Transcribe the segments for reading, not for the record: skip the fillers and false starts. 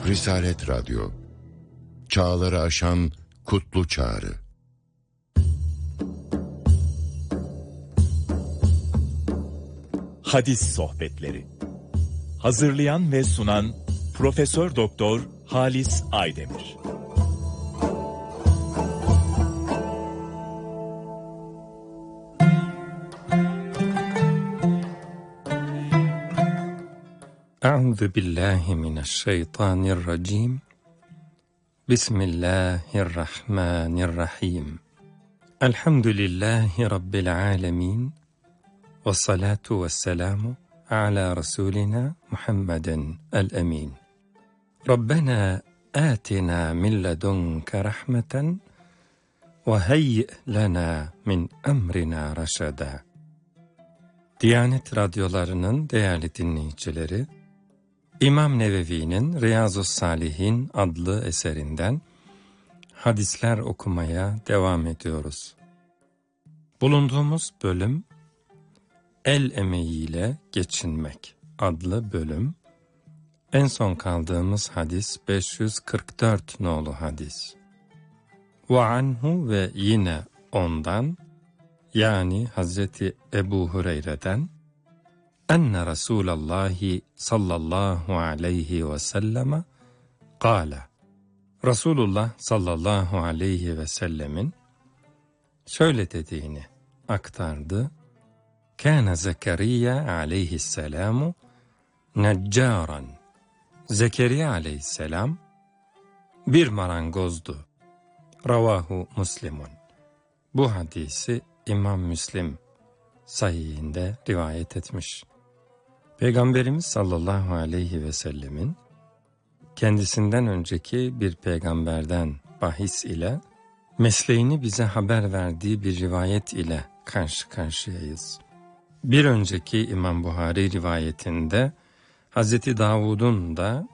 Risalet Radyo, çağları aşan kutlu çağrı. Hadis sohbetleri. Hazırlayan ve sunan Profesör Doktor Halis Aydemir. Euzu billahi mineşşeytanirracim. Bismillahirrahmanirrahim. Elhamdülillahi rabbil alamin. Ve salatu vesselamu ala rasulina Muhammeden el-emin. Rabbena atina min ledunke rahmeten ve heyyi lana min emrina raşada. Diyanet radyolarının değerli dinleyicileri, İmam Nevevi'nin Riyazu's-Salihin adlı eserinden hadisler okumaya devam ediyoruz. Bulunduğumuz bölüm, El emeğiyle geçinmek adlı bölüm. En son kaldığımız hadis 544 nolu hadis. Ve anhu ve yine ondan, yani Hazreti Ebu Hureyre'den, enne Resulallahi sallallahu aleyhi ve selleme kâle. Resulullah sallallahu aleyhi ve sellemin şöyle dediğini aktardı. Kâne Zekeriya aleyhisselamu neccaran. Zekeriya aleyhisselam bir marangozdu. Ravahu Müslimun. Bu hadisi İmam Müslim sahihinde rivayet etmiş. Peygamberimiz sallallahu aleyhi ve sellemin kendisinden önceki bir peygamberden bahis ile mesleğini bize haber verdiği bir rivayet ile karşı karşıyayız. Bir önceki İmam Buhari rivayetinde Hazreti Davud'un da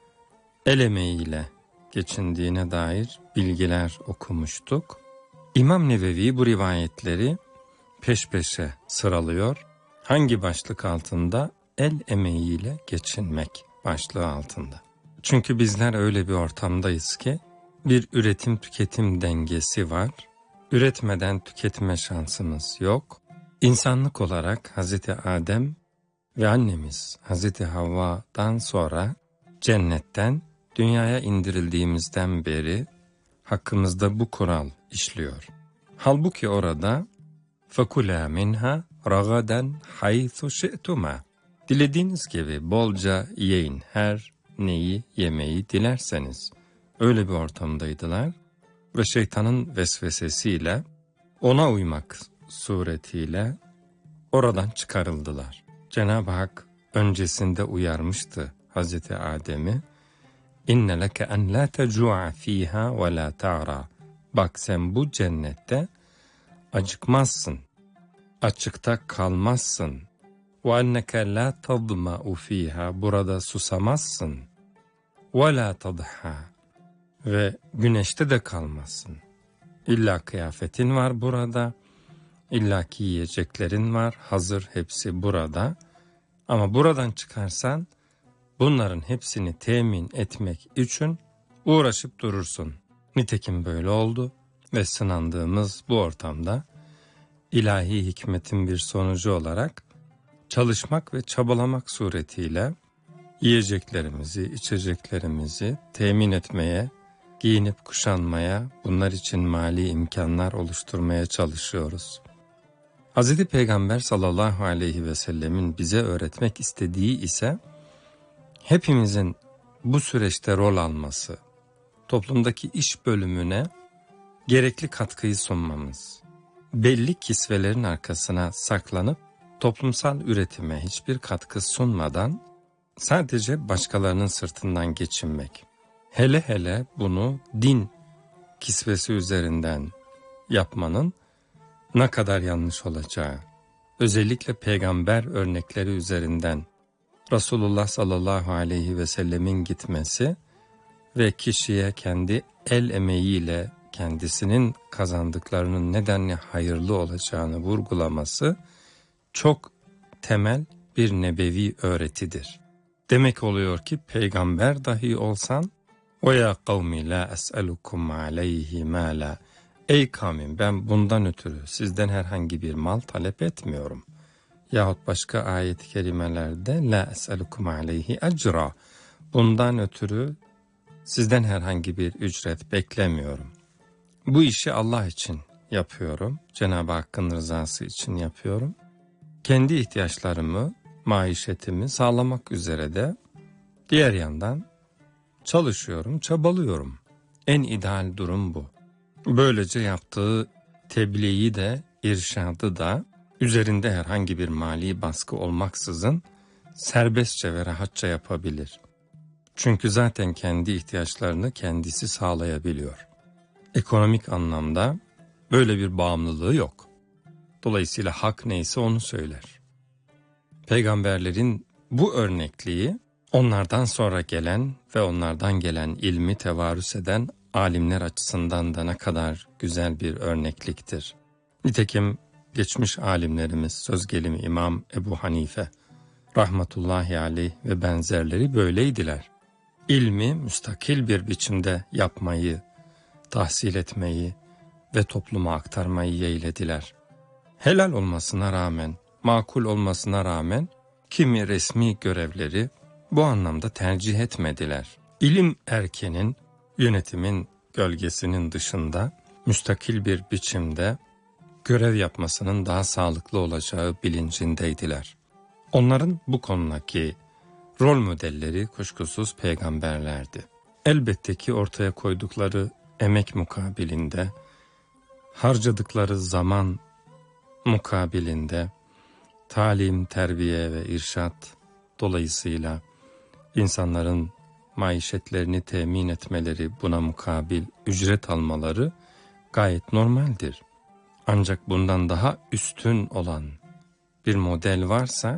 el emeğiyle geçindiğine dair bilgiler okumuştuk. İmam Nevevi bu rivayetleri peş peşe sıralıyor. Hangi başlık altında? El emeğiyle geçinmek başlığı altında. Çünkü bizler öyle bir ortamdayız ki bir üretim tüketim dengesi var. Üretmeden tüketme şansımız yok. İnsanlık olarak Hazreti Adem ve annemiz Hazreti Havva'dan sonra cennetten dünyaya indirildiğimizden beri hakkımızda bu kural işliyor. Halbuki orada فَكُلَا مِنْهَا رَغَدًا حَيْثُ شِئْتُمَا. Dilediğiniz gibi bolca yiyin, her neyi yemeyi dilerseniz. Öyle bir ortamdaydılar ve şeytanın vesvesesiyle ona uymak suretiyle oradan çıkarıldılar. Cenab-ı Hak öncesinde uyarmıştı Hazreti Adem'i. İnne leke en la tecu'a fiha ve la ta'ra. Bak sen bu cennette acıkmazsın, açıkta kalmazsın. Ve enneke la tadma'u fiha. Burada susamazsın. Ve la tadha. Ve güneşte de kalmazsın. İlla kıyafetin var burada. İllaki yiyeceklerin var. Hazır hepsi burada. Ama buradan çıkarsan bunların hepsini temin etmek için uğraşıp durursun. Nitekim böyle oldu ve sınandığımız bu ortamda ilahi hikmetin bir sonucu olarak çalışmak ve çabalamak suretiyle yiyeceklerimizi, içeceklerimizi temin etmeye, giyinip kuşanmaya, bunlar için mali imkanlar oluşturmaya çalışıyoruz. Hz. Peygamber sallallahu aleyhi ve sellemin bize öğretmek istediği ise hepimizin bu süreçte rol alması, toplumdaki iş bölümüne gerekli katkıyı sunmamız, belli kisvelerin arkasına saklanıp toplumsal üretime hiçbir katkı sunmadan sadece başkalarının sırtından geçinmek. Hele hele bunu din kisvesi üzerinden yapmanın ne kadar yanlış olacağı, özellikle peygamber örnekleri üzerinden Resulullah sallallahu aleyhi ve sellemin gitmesi ve kişiye kendi el emeğiyle kendisinin kazandıklarının nedenle hayırlı olacağını vurgulaması çok temel bir nebevi öğretidir. Demek oluyor ki peygamber dahi olsan ve ya kavmi la es'elukum aleyhi mala. Ey kavmim, ben bundan ötürü sizden herhangi bir mal talep etmiyorum. Yahut başka ayet-i kerimelerde la es'elukum aleyhi ecra. Bundan ötürü sizden herhangi bir ücret beklemiyorum. Bu işi Allah için yapıyorum. Cenab-ı Hakk'ın rızası için yapıyorum. Kendi ihtiyaçlarımı, maişetimi sağlamak üzere de diğer yandan çalışıyorum, çabalıyorum. En ideal durum bu. Böylece yaptığı tebliği de, irşadı da üzerinde herhangi bir mali baskı olmaksızın serbestçe ve rahatça yapabilir. Çünkü zaten kendi ihtiyaçlarını kendisi sağlayabiliyor. Ekonomik anlamda böyle bir bağımlılığı yok. Dolayısıyla hak neyse onu söyler. Peygamberlerin bu örnekliği onlardan sonra gelen ve onlardan gelen ilmi tevarüs eden alimler açısından da ne kadar güzel bir örnekliktir. Nitekim geçmiş alimlerimiz, söz gelimi İmam Ebu Hanife rahmetullahi aleyh ve benzerleri böyleydiler. İlmi müstakil bir biçimde yapmayı, tahsil etmeyi ve topluma aktarmayı yeğlediler. Helal olmasına rağmen, makul olmasına rağmen kimi resmi görevleri bu anlamda tercih etmediler. İlim erkenin, yönetimin gölgesinin dışında müstakil bir biçimde görev yapmasının daha sağlıklı olacağı bilincindeydiler. Onların bu konudaki rol modelleri kuşkusuz peygamberlerdi. Elbette ki ortaya koydukları emek mukabilinde, harcadıkları zaman mukabilinde, talim, terbiye ve irşat dolayısıyla insanların maişetlerini temin etmeleri, buna mukabil ücret almaları gayet normaldir. Ancak bundan daha üstün olan bir model varsa,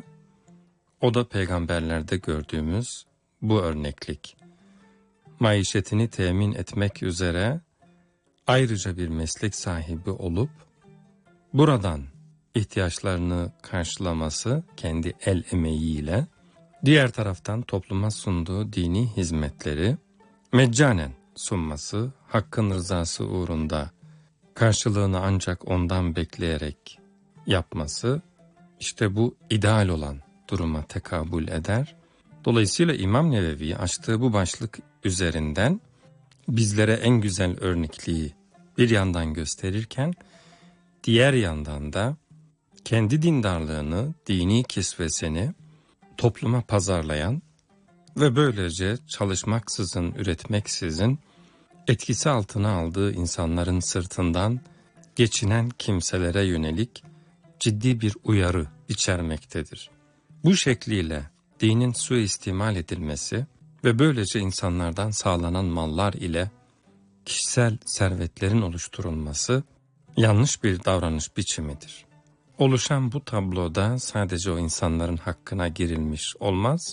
o da peygamberlerde gördüğümüz bu örneklik. Maişetini temin etmek üzere ayrıca bir meslek sahibi olup, buradan ihtiyaçlarını karşılaması kendi el emeğiyle, diğer taraftan topluma sunduğu dini hizmetleri meccanen sunması, Hakk'ın rızası uğrunda karşılığını ancak ondan bekleyerek yapması, işte bu ideal olan duruma tekabül eder. Dolayısıyla İmam Nevevi açtığı bu başlık üzerinden bizlere en güzel örnekliği bir yandan gösterirken, diğer yandan da kendi dindarlığını, dini kisvesini topluma pazarlayan ve böylece çalışmaksızın, üretmeksizin etkisi altına aldığı insanların sırtından geçinen kimselere yönelik ciddi bir uyarı içermektedir. Bu şekliyle dinin suistimal edilmesi ve böylece insanlardan sağlanan mallar ile kişisel servetlerin oluşturulması yanlış bir davranış biçimidir. Oluşan bu tabloda sadece o insanların hakkına girilmiş olmaz,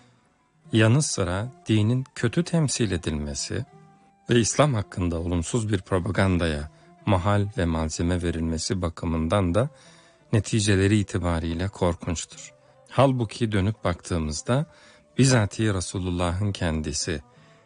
yanı sıra dinin kötü temsil edilmesi ve İslam hakkında olumsuz bir propagandaya mahal ve malzeme verilmesi bakımından da neticeleri itibariyle korkunçtur. Halbuki dönüp baktığımızda bizatihi Resulullah'ın kendisi,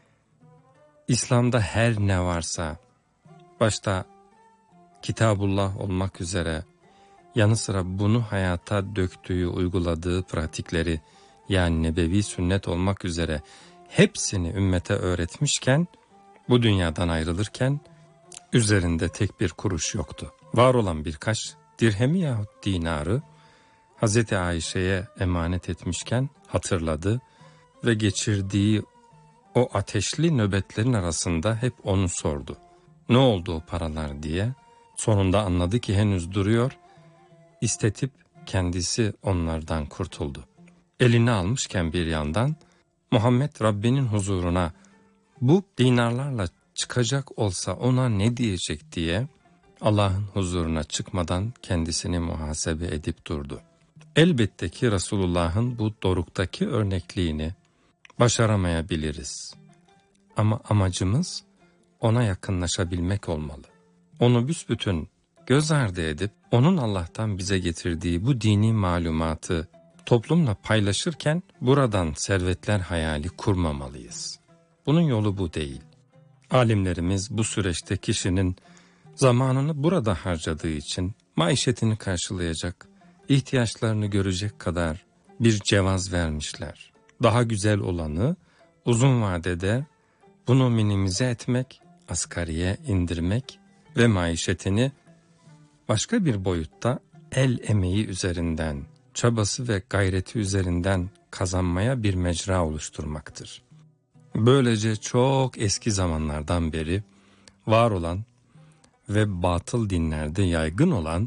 İslam'da her ne varsa, başta Kitabullah olmak üzere, yanı sıra bunu hayata döktüğü, uyguladığı pratikleri, yani nebevi sünnet olmak üzere hepsini ümmete öğretmişken, bu dünyadan ayrılırken üzerinde tek bir kuruş yoktu. Var olan birkaç dirhemi yahut dinarı Hazreti Ayşe'ye emanet etmişken hatırladı ve geçirdiği o ateşli nöbetlerin arasında hep onu sordu. Ne oldu o paralar diye. Sonunda anladı ki henüz duruyor, istetip kendisi onlardan kurtuldu. Elini almışken bir yandan Muhammed Rabbinin huzuruna bu dinarlarla çıkacak olsa ona ne diyecek diye Allah'ın huzuruna çıkmadan kendisini muhasebe edip durdu. Elbette ki Resulullah'ın bu doruktaki örnekliğini başaramayabiliriz. Ama amacımız ona yakınlaşabilmek olmalı. Onu büsbütün göz ardı edip onun Allah'tan bize getirdiği bu dini malumatı toplumla paylaşırken buradan servetler hayali kurmamalıyız. Bunun yolu bu değil. Alimlerimiz bu süreçte kişinin zamanını burada harcadığı için maişetini karşılayacak, ihtiyaçlarını görecek kadar bir cevaz vermişler. Daha güzel olanı uzun vadede bunu minimize etmek, asgariye indirmek ve maişetini başka bir boyutta el emeği üzerinden, çabası ve gayreti üzerinden kazanmaya bir mecra oluşturmaktır. Böylece çok eski zamanlardan beri var olan ve batıl dinlerde yaygın olan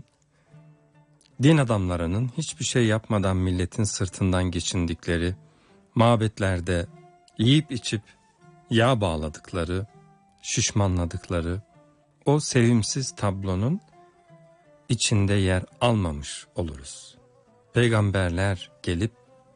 din adamlarının hiçbir şey yapmadan milletin sırtından geçindikleri, mabetlerde yiyip içip yağ bağladıkları, şişmanladıkları o sevimsiz tablonun içinde yer almamış oluruz. Peygamberler gelip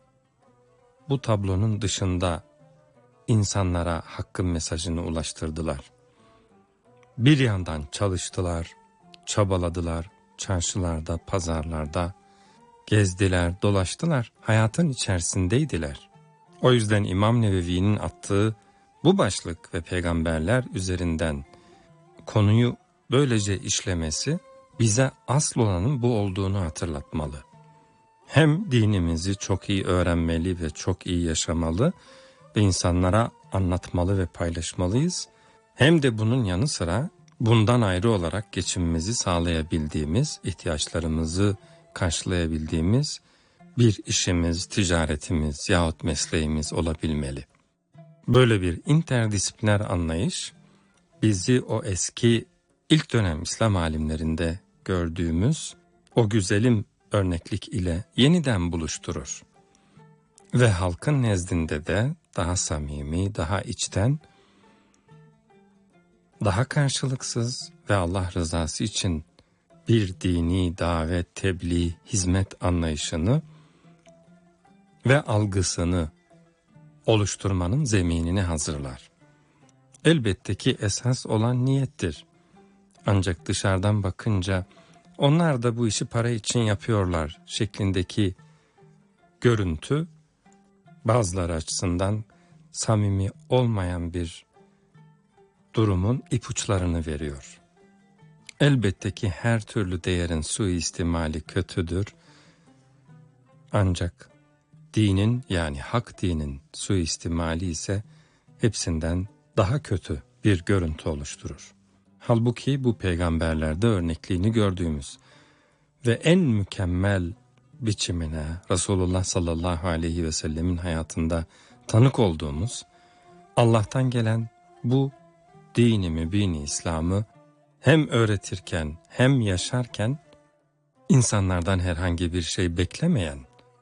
bu tablonun dışında insanlara hakkın mesajını ulaştırdılar. Bir yandan çalıştılar, çabaladılar, çarşılarda, pazarlarda gezdiler, dolaştılar, hayatın içerisindeydiler. O yüzden İmam Nevevi'nin attığı bu başlık ve peygamberler üzerinden konuyu böylece işlemesi bize asıl olanın bu olduğunu hatırlatmalı. Hem dinimizi çok iyi öğrenmeli ve çok iyi yaşamalı ve insanlara anlatmalı ve paylaşmalıyız. Hem de bunun yanı sıra bundan ayrı olarak geçimimizi sağlayabildiğimiz, ihtiyaçlarımızı karşılayabildiğimiz bir işimiz, ticaretimiz yahut mesleğimiz olabilmeli. Böyle bir interdisipliner anlayış bizi o eski ilk dönem İslam alimlerinde gördüğümüz o güzelim örneklik ile yeniden buluşturur. Ve halkın nezdinde de daha samimi, daha içten, daha karşılıksız ve Allah rızası için bir dini davet, tebliğ, hizmet anlayışını ve algısını oluşturmanın zeminini hazırlar. Elbette ki esas olan niyettir. Ancak dışarıdan bakınca onlar da bu işi para için yapıyorlar şeklindeki görüntü bazıları açısından samimi olmayan bir durumun ipuçlarını veriyor. Elbette ki her türlü değerin suistimali kötüdür. Ancak dinin yani hak dinin suistimali ise hepsinden daha kötü bir görüntü oluşturur. Halbuki bu peygamberlerde örnekliğini gördüğümüz ve en mükemmel biçimine Resulullah sallallahu aleyhi ve sellemin hayatında tanık olduğumuz Allah'tan gelen bu dini mübini İslam'ı hem öğretirken hem yaşarken insanlardan herhangi bir şey beklemeyen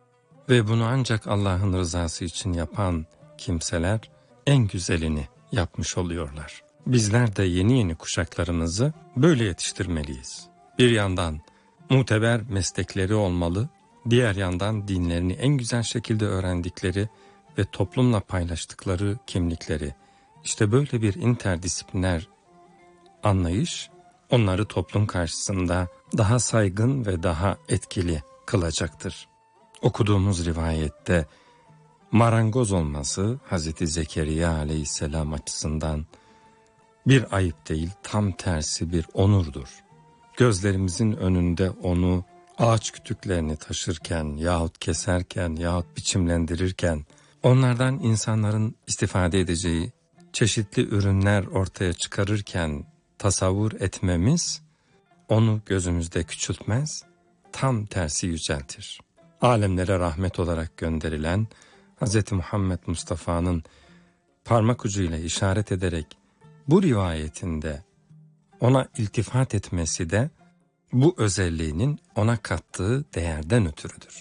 ve bunu ancak Allah'ın rızası için yapan kimseler en güzelini yapmış oluyorlar. Bizler de yeni kuşaklarımızı böyle yetiştirmeliyiz. Bir yandan muteber meslekleri olmalı, diğer yandan dinlerini en güzel şekilde öğrendikleri ve toplumla paylaştıkları kimlikleri, işte böyle bir interdisipliner anlayış onları toplum karşısında daha saygın ve daha etkili kılacaktır. Okuduğumuz rivayette marangoz olması Hazreti Zekeriya aleyhisselam açısından bir ayıp değil, tam tersi bir onurdur. Gözlerimizin önünde onu ağaç kütüklerini taşırken yahut keserken yahut biçimlendirirken onlardan insanların istifade edeceği çeşitli ürünler ortaya çıkarırken tasavvur etmemiz onu gözümüzde küçültmez, tam tersi yüceltir. Alemlere rahmet olarak gönderilen Hz. Muhammed Mustafa'nın parmak ucuyla işaret ederek bu rivayetinde ona iltifat etmesi de bu özelliğinin ona kattığı değerden ötürüdür.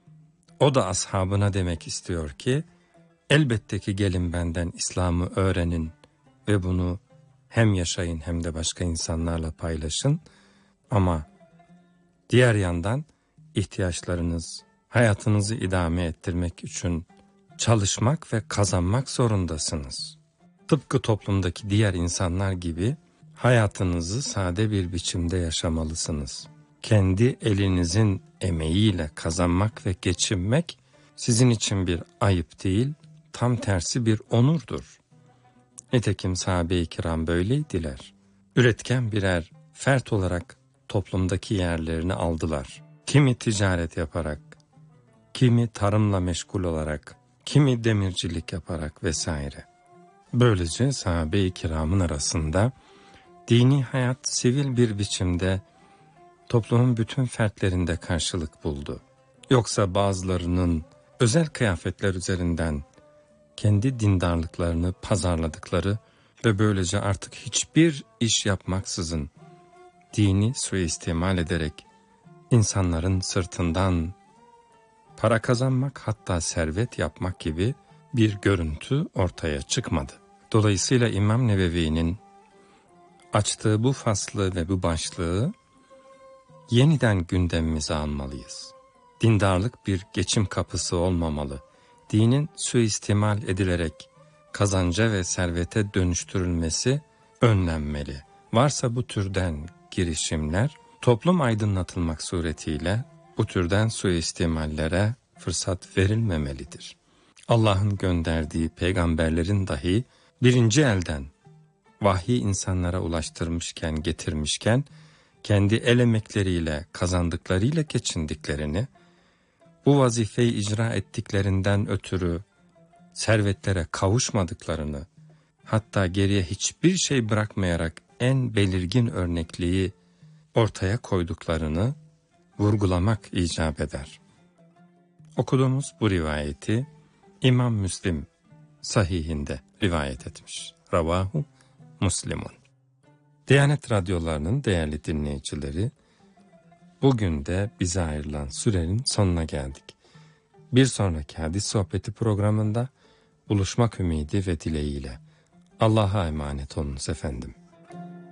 O da ashabına demek istiyor ki, elbette ki gelin benden İslam'ı öğrenin ve bunu hem yaşayın hem de başka insanlarla paylaşın. Ama diğer yandan ihtiyaçlarınız, hayatınızı idame ettirmek için çalışmak ve kazanmak zorundasınız. Tıpkı toplumdaki diğer insanlar gibi hayatınızı sade bir biçimde yaşamalısınız. kendi elinizin emeğiyle kazanmak ve geçinmek sizin için bir ayıp değil, tam tersi bir onurdur. Nitekim sahabe-i kiram böyleydiler. Üretken birer fert olarak toplumdaki yerlerini aldılar. Kimi ticaret yaparak, kimi tarımla meşgul olarak, kimi demircilik yaparak vesaire. Böylece sahabe-i kiramın arasında dini hayat sivil bir biçimde toplumun bütün fertlerinde karşılık buldu. Yoksa bazılarının özel kıyafetler üzerinden kendi dindarlıklarını pazarladıkları ve böylece artık hiçbir iş yapmaksızın dini suistimal ederek insanların sırtından para kazanmak, hatta servet yapmak gibi bir görüntü ortaya çıkmadı. Dolayısıyla İmam Nevevi'nin açtığı bu faslı ve bu başlığı yeniden gündemimize almalıyız. Dindarlık bir geçim kapısı olmamalı. Dinin suistimal edilerek kazanca ve servete dönüştürülmesi önlenmeli. Varsa bu türden girişimler, toplum aydınlatılmak suretiyle bu türden suistimallere fırsat verilmemelidir. Allah'ın gönderdiği peygamberlerin dahi birinci elden vahyi insanlara ulaştırmışken, getirmişken, kendi el emekleriyle, kazandıklarıyla geçindiklerini, bu vazifeyi icra ettiklerinden ötürü servetlere kavuşmadıklarını, hatta geriye hiçbir şey bırakmayarak en belirgin örnekliği ortaya koyduklarını vurgulamak icap eder. Okuduğumuz bu rivayeti İmam Müslim sahihinde rivayet etmiş. Ravahu Muslimun. Diyanet radyolarının değerli dinleyicileri, bugün de bize ayrılan sürenin sonuna geldik. Bir sonraki hadis sohbeti programında buluşmak ümidi ve dileğiyle Allah'a emanet olunuz efendim.